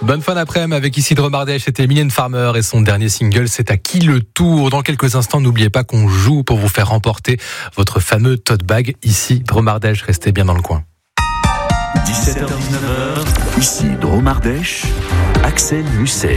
Bonne fin d'après-midi avec Isidro Mardèche. C'était Mylène Farmer et son dernier single, c'est à qui le tour. Dans quelques instants, n'oubliez pas qu'on joue pour vous faire remporter votre fameux tote bag. Isidro Mardèche, restez bien dans le coin. 17h-19h, Isidro Mardèche, Axel Musset.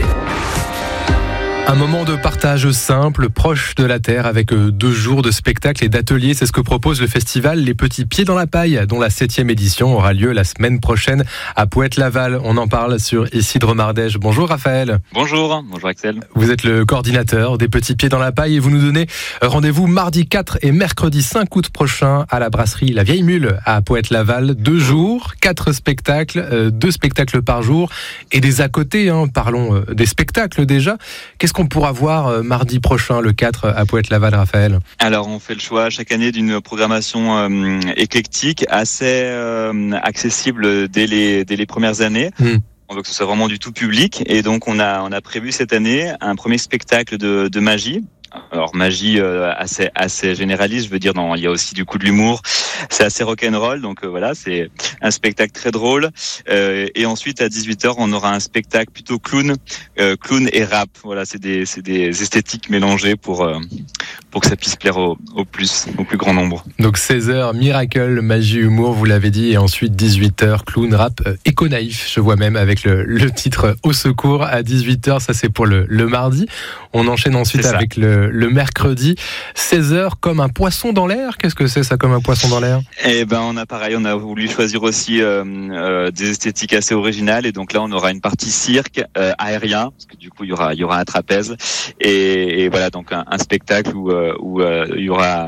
Un moment de partage simple, proche de la terre, avec 2 jours de spectacles et d'ateliers. C'est ce que propose le festival Les Petits Pieds dans la Paille, dont la 7e édition aura lieu la semaine prochaine à Poète-Laval. On en parle sur Isidro Mardèche. Bonjour Raphaël. Bonjour Axel. Vous êtes le coordinateur des Petits Pieds dans la Paille et vous nous donnez rendez-vous mardi 4 et mercredi 5 août prochain à la brasserie La Vieille Mule à Poète-Laval. 2 jours, 4 spectacles, 2 spectacles par jour et des à côté. Parlons des spectacles déjà. Qu'est-ce qu'on pourra voir mardi prochain, le 4, à Poète-Laval, Raphaël? Alors, on fait le choix chaque année d'une programmation éclectique, assez accessible dès les premières années. On veut que ce soit vraiment du tout public. Et donc, on a prévu cette année un premier spectacle de magie. Alors magie assez généraliste, je veux dire, il y a aussi du coup de l'humour, c'est assez rock'n'roll, donc voilà, c'est un spectacle très drôle. Et ensuite à 18h, on aura un spectacle plutôt clown et rap. Voilà, c'est des esthétiques mélangées pour que ça puisse plaire au plus grand nombre. Donc 16h, Miracle, magie, humour, vous l'avez dit, et ensuite 18h, clown, rap, éco-naïf. Je vois même avec le titre Au secours à 18h, ça c'est pour le mardi. On enchaîne ensuite avec le mercredi, 16h, comme un poisson dans l'air. Qu'est-ce que c'est ça, comme un poisson dans l'air? Eh ben, on a voulu choisir aussi des esthétiques assez originales, et donc là on aura une partie cirque aérien, parce que du coup il y aura un trapèze, et voilà, donc un spectacle où il y aura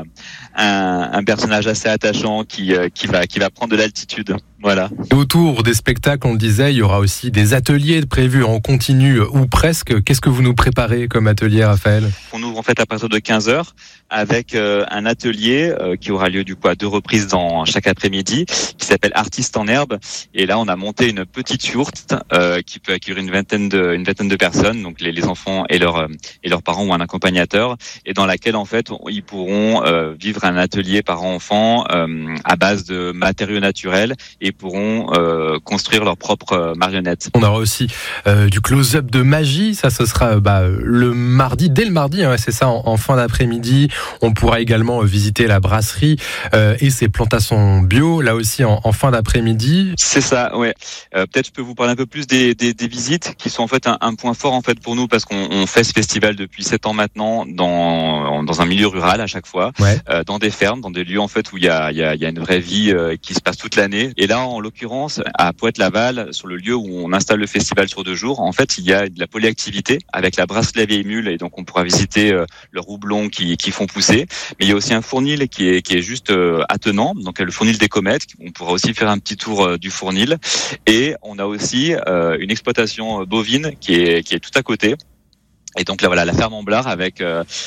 un personnage assez attachant qui va prendre de l'altitude. Voilà. Et autour des spectacles, on le disait, il y aura aussi des ateliers prévus en continu ou presque. Qu'est-ce que vous nous préparez comme atelier, Raphaël? On ouvre en fait à partir de 15h avec un atelier qui aura lieu du coup à 2 reprises dans chaque après-midi, qui s'appelle Artistes en herbe. Et là, on a monté une petite yourte qui peut accueillir une vingtaine de personnes, donc les enfants et leurs parents ou un accompagnateur, et dans laquelle en fait ils pourront vivre un atelier parent-enfant à base de matériaux naturels et pourront construire leurs propres marionnettes. On aura aussi du close-up de magie, ça ce sera le mardi, dès le mardi, c'est ça, en fin d'après-midi. On pourra également visiter la brasserie et ses plantations bio, là aussi en fin d'après-midi. C'est ça, ouais. Peut-être je peux vous parler un peu plus des visites qui sont en fait un point fort en fait pour nous, parce qu'on fait ce festival depuis 7 ans maintenant dans un milieu rural à chaque fois, dans des fermes, dans des lieux en fait où il y a une vraie vie qui se passe toute l'année. Et là, en l'occurrence, à Poète-Laval, sur le lieu où on installe le festival sur 2 jours, en fait, il y a de la polyactivité avec la brasserie La Vieille Mule, et donc on pourra visiter le houblon qui font pousser. Mais il y a aussi un fournil qui est juste attenant, donc le fournil des comètes. On pourra aussi faire un petit tour du fournil. Et on a aussi une exploitation bovine qui est tout à côté. Et donc là, voilà, la ferme en Blard avec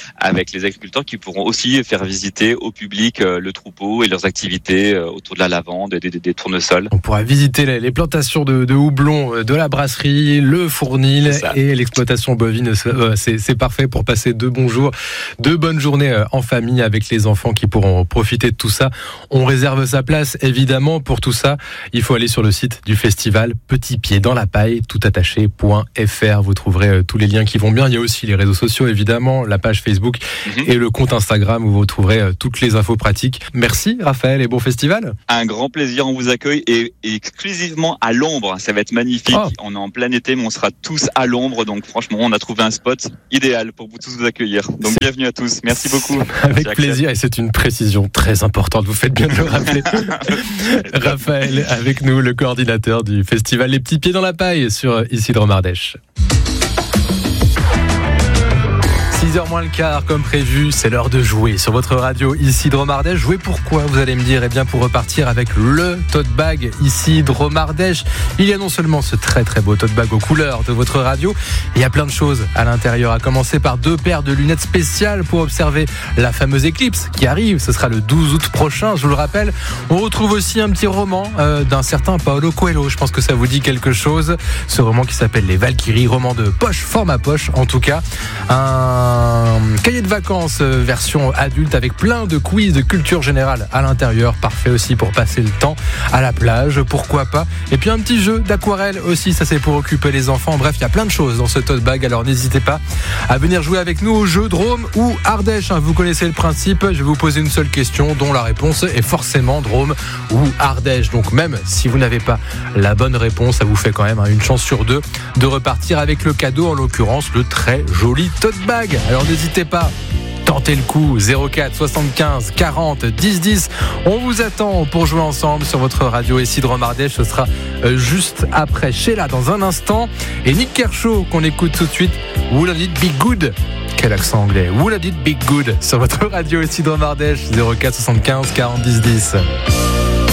les agriculteurs qui pourront aussi faire visiter au public le troupeau et leurs activités autour de la lavande et des tournesols. On pourra visiter les plantations de houblon de la brasserie, le fournil et l'exploitation bovine. C'est parfait pour passer 2 bons jours, 2 bonnes journées en famille avec les enfants qui pourront profiter de tout ça. On réserve sa place évidemment pour tout ça. Il faut aller sur le site du festival Petits Pieds dans la Paille, toutattaché.fr. Vous trouverez tous les liens qui vont bien. Il y a aussi les réseaux sociaux évidemment, la page Facebook et le compte Instagram où vous trouverez toutes les infos pratiques. Merci Raphaël et bon festival. Un grand plaisir, on vous accueille et exclusivement à l'ombre, ça va être magnifique. On est en plein été mais on sera tous à l'ombre, donc franchement on a trouvé un spot idéal pour vous tous vous accueillir. Donc bienvenue à tous, merci beaucoup. Avec plaisir, et c'est une précision très importante, vous faites bien de le rappeler. Raphaël avec nous, le coordinateur du festival Les Petits Pieds dans la Paille sur Isidro Mardèche. 6h moins le quart, comme prévu, c'est l'heure de jouer sur votre radio Isidro Mardèche. Jouer pourquoi, vous allez me dire? Eh bien pour repartir avec le tote bag Isidro Mardèche. Il y a non seulement ce très très beau tote bag aux couleurs de votre radio, il y a plein de choses à l'intérieur, à commencer par 2 paires de lunettes spéciales pour observer la fameuse éclipse qui arrive. Ce sera le 12 août prochain, je vous le rappelle. On retrouve aussi un petit roman d'un certain Paulo Coelho. Je pense que ça vous dit quelque chose. Ce roman qui s'appelle Les Valkyries, roman de poche, format poche en tout cas. Un un cahier de vacances version adulte avec plein de quiz de culture générale à l'intérieur. Parfait aussi pour passer le temps à la plage, pourquoi pas. Et puis un petit jeu d'aquarelle aussi, ça c'est pour occuper les enfants. Bref, il y a plein de choses dans ce tote bag, alors n'hésitez pas à venir jouer avec nous au jeu Drôme ou Ardèche. Vous connaissez le principe, je vais vous poser une seule question dont la réponse est forcément Drôme ou Ardèche. Donc même si vous n'avez pas la bonne réponse, ça vous fait quand même une chance sur deux de repartir avec le cadeau, en l'occurrence le très joli tote bag. Alors n'hésitez pas, tentez le coup. 04 75 40 10 10. On vous attend pour jouer ensemble sur votre radio. Et si Drôme Ardèche, ce sera juste après Sheila dans un instant. Et Nick Kershaw qu'on écoute tout de suite. Wouldn't it be good? Quel accent anglais. Wouldn't it be good? Sur votre radio. Et si Drôme Ardèche. 04 75 40 10 10.